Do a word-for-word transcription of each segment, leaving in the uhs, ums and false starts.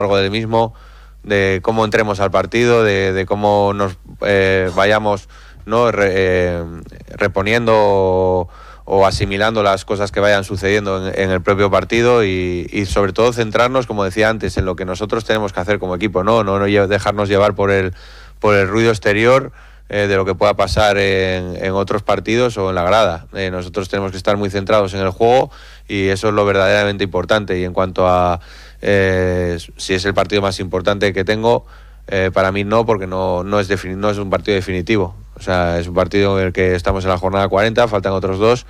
algo del mismo, de cómo entremos al partido, de, de cómo nos eh, vayamos, ¿no? Re, eh, reponiendo o, o asimilando las cosas que vayan sucediendo en, en el propio partido y, y sobre todo centrarnos, como decía antes, en lo que nosotros tenemos que hacer como equipo, no, no, no dejarnos llevar por el, por el ruido exterior eh, de lo que pueda pasar en, en otros partidos o en la grada. Eh, nosotros tenemos que estar muy centrados en el juego y eso es lo verdaderamente importante. Y en cuanto a eh, si es el partido más importante que tengo, eh, para mí no, porque no, no, es defini- no es un partido definitivo. O sea, es un partido en el que estamos en la jornada cuarenta, faltan otros dos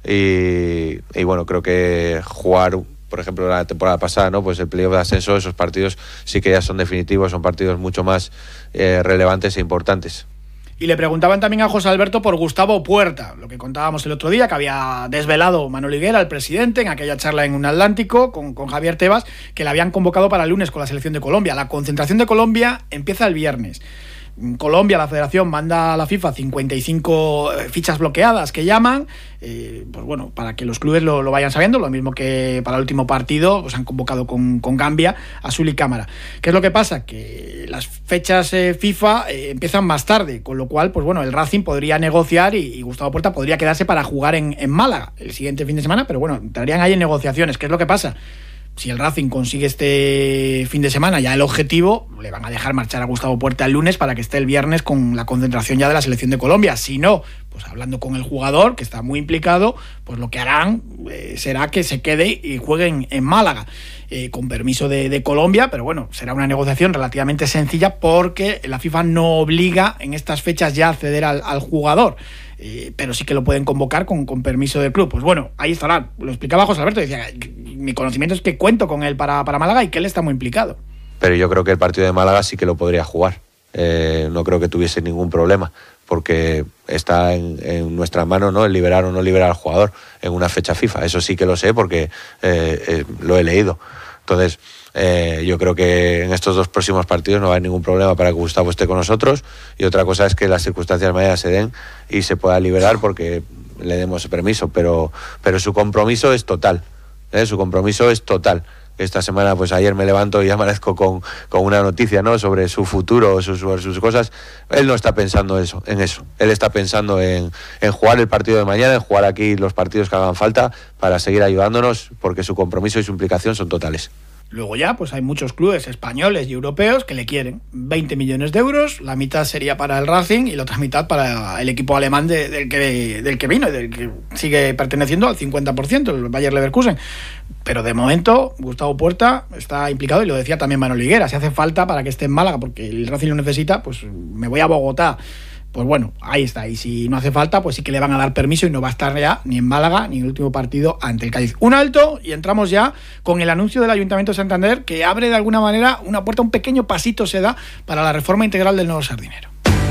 y, y bueno, creo que jugar, por ejemplo, la temporada pasada, ¿no? Pues el playoff de ascenso, esos partidos sí que ya son definitivos, son partidos mucho más eh, relevantes e importantes. Y le preguntaban también a José Alberto por Gustavo Puerta, lo que contábamos el otro día, que había desvelado Manolo Higuera, el presidente, en aquella charla en un Atlántico con, con Javier Tebas, que le habían convocado para el lunes con la selección de Colombia. La concentración de Colombia empieza el viernes. Colombia, la federación, manda a la FIFA cincuenta y cinco fichas bloqueadas que llaman, eh, pues bueno, para que los clubes lo, lo vayan sabiendo, lo mismo que para el último partido, pues han convocado con, con Gambia a Sul y Cámara. ¿Qué es lo que pasa? Que las fechas eh, FIFA eh, empiezan más tarde, con lo cual, pues bueno, el Racing podría negociar y, y Gustavo Puerta podría quedarse para jugar en, en Málaga el siguiente fin de semana, pero bueno, entrarían ahí en negociaciones. ¿Qué es lo que pasa? Si el Racing consigue este fin de semana ya el objetivo, le van a dejar marchar a Gustavo Puerta el lunes para que esté el viernes con la concentración ya de la selección de Colombia. Si no, pues hablando con el jugador, que está muy implicado, pues lo que harán eh, será que se quede y juegue en, en Málaga, eh, con permiso de, de Colombia, pero bueno, será una negociación relativamente sencilla porque la FIFA no obliga en estas fechas ya a ceder al, al jugador. Eh, pero sí que lo pueden convocar con, con permiso del club. Pues bueno, ahí estará. Lo explicaba José Alberto, decía, mi conocimiento es que cuento con él para, para Málaga y que él está muy implicado. Pero yo creo que el partido de Málaga sí que lo podría jugar. Eh, no creo que tuviese ningún problema, porque está en, en nuestras manos, ¿no?, el liberar o no liberar al jugador en una fecha FIFA. Eso sí que lo sé porque eh, eh, lo he leído. Entonces, eh, yo creo que en estos dos próximos partidos no va a haber ningún problema para que Gustavo esté con nosotros, y otra cosa es que las circunstancias mañana se den y se pueda liberar porque le demos permiso, pero, pero su compromiso es total, ¿eh? Su compromiso es total. Esta semana, pues ayer me levanto y amanezco con, con una noticia, ¿no?, sobre su futuro, sus, sus cosas. Él no está pensando eso, en eso. Él está pensando en, en jugar el partido de mañana, en jugar aquí los partidos que hagan falta para seguir ayudándonos, porque su compromiso y su implicación son totales. Luego ya, pues hay muchos clubes españoles y europeos que le quieren. veinte millones de euros, la mitad sería para el Racing y la otra mitad para el equipo alemán de, del, que, del que vino y del que sigue perteneciendo al cincuenta por ciento, el Bayer Leverkusen. Pero de momento, Gustavo Puerta está implicado, y lo decía también Manolo Higuera, si hace falta para que esté en Málaga, porque el Racing lo necesita, pues me voy a Bogotá. Pues bueno, ahí está. Y si no hace falta, pues sí que le van a dar permiso y no va a estar ya ni en Málaga ni en el último partido ante el Cádiz. Un alto y entramos ya con el anuncio del Ayuntamiento de Santander, que abre de alguna manera una puerta, un pequeño pasito se da para la reforma integral del nuevo Sardinero.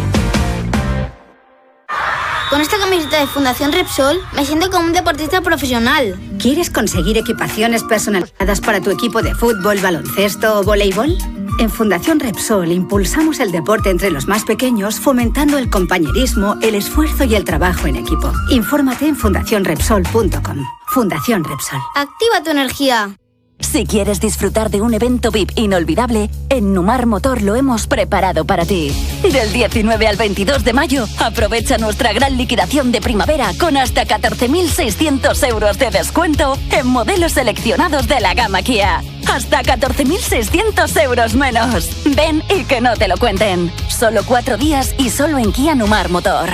Con esta camiseta de Fundación Repsol me siento como un deportista profesional. ¿Quieres conseguir equipaciones personalizadas para tu equipo de fútbol, baloncesto o voleibol? En Fundación Repsol impulsamos el deporte entre los más pequeños, fomentando el compañerismo, el esfuerzo y el trabajo en equipo. Infórmate en fundación repsol punto com. Fundación Repsol. Activa tu energía. Si quieres disfrutar de un evento V I P inolvidable, en Numar Motor lo hemos preparado para ti. Del diecinueve al veintidós de mayo, aprovecha nuestra gran liquidación de primavera con hasta catorce mil seiscientos euros de descuento en modelos seleccionados de la gama Kia. Hasta catorce mil seiscientos euros menos. Ven y que no te lo cuenten. Solo cuatro días y solo en Kia Numar Motor.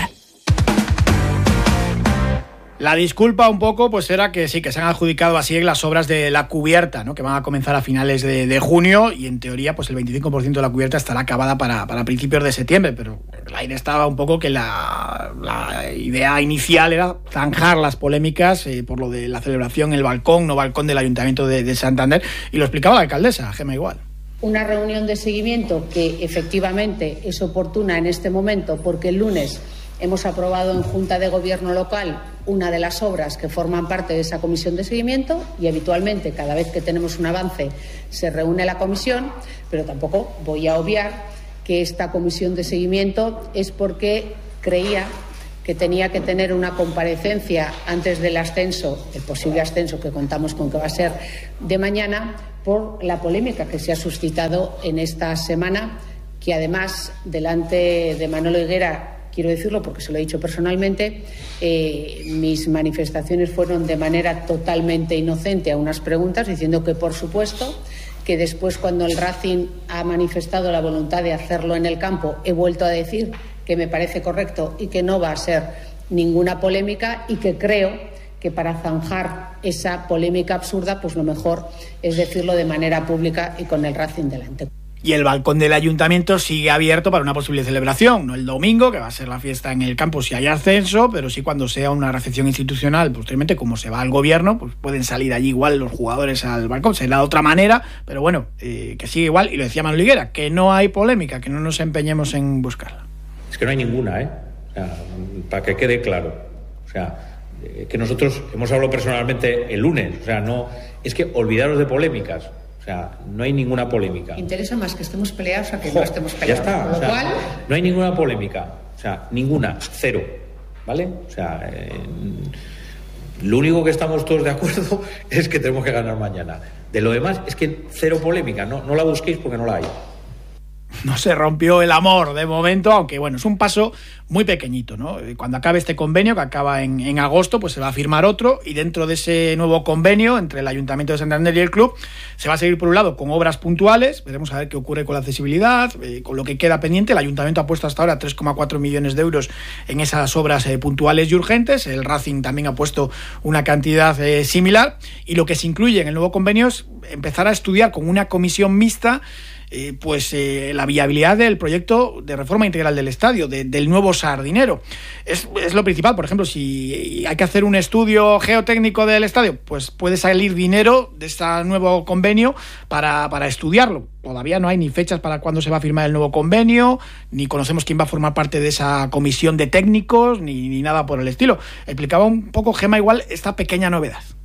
La disculpa un poco pues era que sí, que se han adjudicado así las obras de la cubierta, ¿no?, que van a comenzar a finales de, de junio, y en teoría pues el veinticinco por ciento de la cubierta estará acabada para, para principios de septiembre, pero el aire estaba un poco que la, la idea inicial era zanjar las polémicas eh, por lo de la celebración, el balcón, no balcón del Ayuntamiento de, de Santander, y lo explicaba la alcaldesa, Gema Igual. Una reunión de seguimiento que efectivamente es oportuna en este momento porque el lunes hemos aprobado en Junta de Gobierno local una de las obras que forman parte de esa comisión de seguimiento, y habitualmente cada vez que tenemos un avance se reúne la comisión, pero tampoco voy a obviar que esta comisión de seguimiento es porque creía que tenía que tener una comparecencia antes del ascenso, el posible ascenso que contamos con que va a ser de mañana, por la polémica que se ha suscitado en esta semana, que además, delante de Manolo Higuera, quiero decirlo porque se lo he dicho personalmente, eh, mis manifestaciones fueron de manera totalmente inocente a unas preguntas, diciendo que, por supuesto, que después, cuando el Racing ha manifestado la voluntad de hacerlo en el campo, he vuelto a decir que me parece correcto y que no va a ser ninguna polémica, y que creo que para zanjar esa polémica absurda, pues lo mejor es decirlo de manera pública y con el Racing delante. Y el balcón del ayuntamiento sigue abierto para una posible celebración, no el domingo, que va a ser la fiesta en el campo si hay ascenso, pero sí cuando sea una recepción institucional, posteriormente, como se va al gobierno, pues pueden salir allí igual los jugadores al balcón, será de otra manera, pero bueno, eh, que sigue igual, y lo decía Manolo Higuera, que no hay polémica, que no nos empeñemos en buscarla. Es que no hay ninguna, ¿eh? O sea, para que quede claro. O sea, eh, que nosotros hemos hablado personalmente el lunes, o sea, no, es que olvidaros de polémicas. O sea, no hay ninguna polémica. Interesa más que estemos peleados a que Jo, no estemos peleados. Ya está. Con lo O sea, cual, no hay ninguna polémica. O sea, ninguna. Cero. ¿Vale? O sea, eh, lo único que estamos todos de acuerdo es que tenemos que ganar mañana. De lo demás, es que cero polémica. No, no la busquéis porque no la hay. No se rompió el amor de momento, aunque bueno, es un paso muy pequeñito, ¿no? Cuando acabe este convenio, que acaba en, en agosto, pues se va a firmar otro, y dentro de ese nuevo convenio entre el Ayuntamiento de Santander y el club se va a seguir, por un lado, con obras puntuales. Veremos a ver qué ocurre con la accesibilidad, eh, con lo que queda pendiente. El Ayuntamiento ha puesto hasta ahora tres coma cuatro millones de euros en esas obras eh, puntuales y urgentes. El Racing también ha puesto una cantidad eh, similar, y lo que se incluye en el nuevo convenio es empezar a estudiar con una comisión mixta Eh, pues eh, la viabilidad del proyecto de reforma integral del estadio, de, del nuevo Sardinero. Es, es lo principal. Por ejemplo, si hay que hacer un estudio geotécnico del estadio, pues puede salir dinero de este nuevo convenio para, para estudiarlo. Todavía no hay ni fechas para cuándo se va a firmar el nuevo convenio, ni conocemos quién va a formar parte de esa comisión de técnicos, ni, ni nada por el estilo. Explicaba un poco Gemma igual esta pequeña novedad.